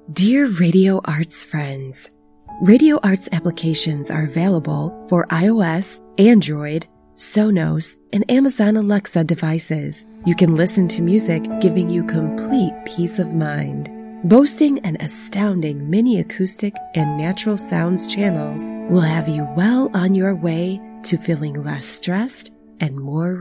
Dear Radio Arts friends, Radio Arts applications are available for iOS, Android, Sonos, and Amazon Alexa devices. You can listen to music, giving you complete peace of mind. Boasting an astounding mini acoustic and natural sounds channels will have you well on your way to feeling less stressed and more